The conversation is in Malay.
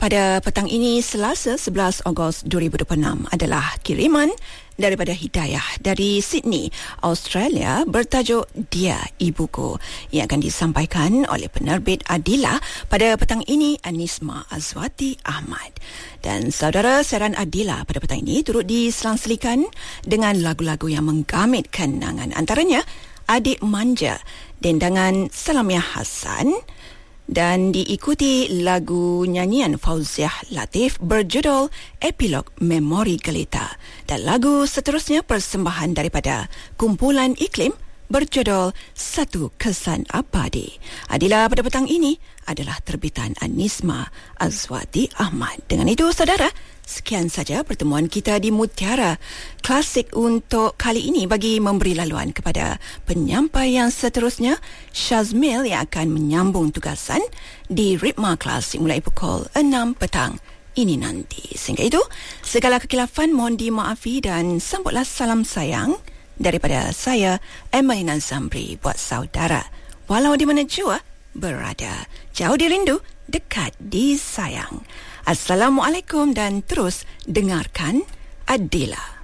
Pada petang ini, Selasa 11 Ogos 2026 adalah kiriman daripada Hidayah dari Sydney, Australia bertajuk Dia Ibuku yang akan disampaikan oleh penerbit Adila pada petang ini, Anisma Azwati Ahmad. Dan saudara, siaran Adila pada petang ini turut diselang-selikan dengan lagu-lagu yang menggamit kenangan, antaranya Adik Manja, dendangan Salamiah Hassan, dan diikuti lagu nyanyian Fauziah Latif berjudul Epilog Memori Gelita, dan lagu seterusnya persembahan daripada kumpulan Iklim berjudul Satu Kesan Abadi. Adila pada petang ini adalah terbitan Anisma Azwati Ahmad. Dengan itu, saudara, sekian saja pertemuan kita di Mutiara Klasik untuk kali ini. Bagi memberi laluan kepada penyampai yang seterusnya, Syazmil yang akan menyambung tugasan di Ritma Klasik mulai pukul 6 petang ini nanti. Sehingga itu, segala kekilafan mohon dimaafi dan sambutlah salam sayang daripada saya, Emelina Zamri, buat saudara. Walau di mana jua berada, jauh dirindu, dekat disayang. Assalamualaikum dan terus dengarkan Adila.